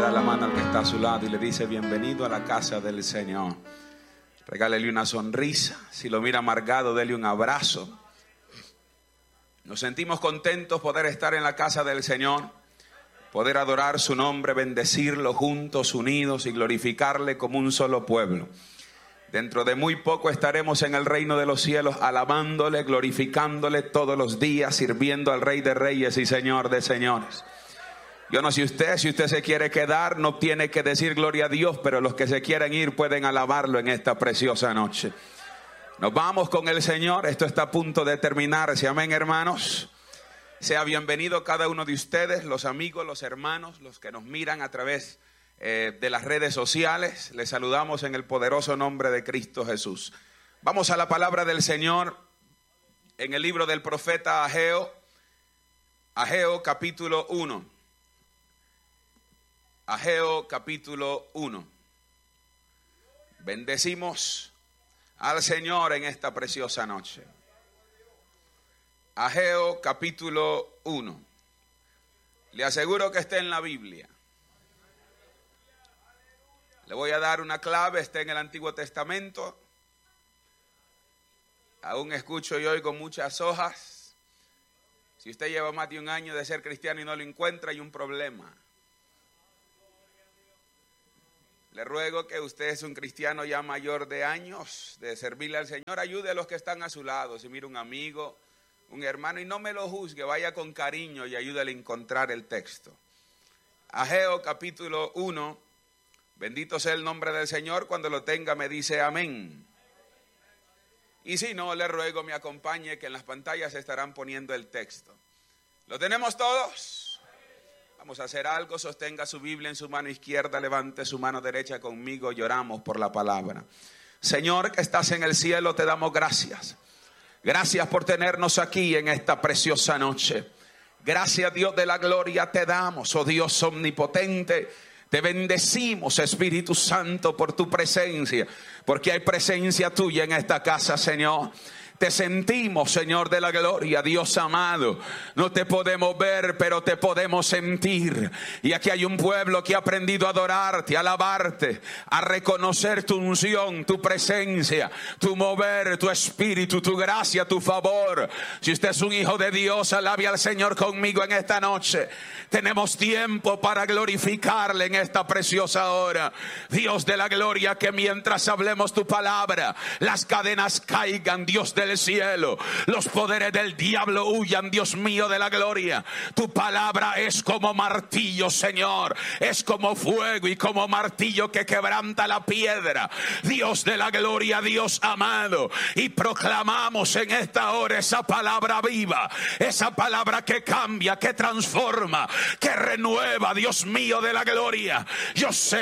da la mano al que está a su lado y le dice: bienvenido a la casa del Señor. Regálele una sonrisa. Si lo mira amargado, dele un abrazo. Nos sentimos contentos poder estar en la casa del Señor, poder adorar su nombre, bendecirlo juntos, unidos y glorificarle como un solo pueblo. Dentro de muy poco estaremos en el reino de los cielos alabándole, glorificándole todos los días, sirviendo al Rey de Reyes y Señor de Señores. Yo no sé si usted se quiere quedar, no tiene que decir gloria a Dios, pero los que se quieren ir pueden alabarlo en esta preciosa noche. Nos vamos con el Señor, esto está a punto de terminarse, amén, hermanos. Sea bienvenido cada uno de ustedes, los amigos, los hermanos, los que nos miran a través de las redes sociales. Les saludamos en el poderoso nombre de Cristo Jesús. Vamos a la palabra del Señor en el libro del profeta Ageo, Ageo capítulo 1. Ageo capítulo 1. Bendecimos al Señor en esta preciosa noche. Ageo capítulo 1. Le aseguro que está en la Biblia. Le voy a dar una clave, está en el Antiguo Testamento. Aún escucho y oigo muchas hojas. Si usted lleva más de un año de ser cristiano y no lo encuentra, hay un problema. Le ruego que usted es un cristiano ya mayor de años, de servirle al Señor. Ayude a los que están a su lado. Si mira un amigo, un hermano, y no me lo juzgue, vaya con cariño y ayúdale a encontrar el texto. Ageo capítulo 1. Bendito sea el nombre del Señor. Cuando lo tenga me dice amén. Y si no, le ruego me acompañe, que en las pantallas estarán poniendo el texto. ¿Lo tenemos todos? Vamos a hacer algo. Sostenga su Biblia en su mano izquierda, levante su mano derecha conmigo y oramos por la palabra. Señor, que estás en el cielo, te damos gracias. Gracias por tenernos aquí en esta preciosa noche. Gracias, Dios de la gloria, te damos, oh Dios omnipotente. Te bendecimos, Espíritu Santo, por tu presencia, porque hay presencia tuya en esta casa, Señor. Te sentimos, Señor de la gloria, Dios amado. No te podemos ver, pero te podemos sentir. Y aquí hay un pueblo que ha aprendido a adorarte, a alabarte, a reconocer tu unción, tu presencia, tu mover, tu espíritu, tu gracia, tu favor. Si usted es un hijo de Dios, alabe al Señor conmigo en esta noche. Tenemos tiempo para glorificarle en esta preciosa hora. Dios de la gloria, que mientras hablemos tu palabra, las cadenas caigan, Dios del cielo, los poderes del diablo huyan, Dios mío de la gloria. Tu palabra es como martillo, Señor, es como fuego y como martillo que quebranta la piedra. Dios de la gloria, Dios amado, y proclamamos en esta hora esa palabra viva, esa palabra que cambia, que transforma, que renueva, Dios mío de la gloria. Yo sé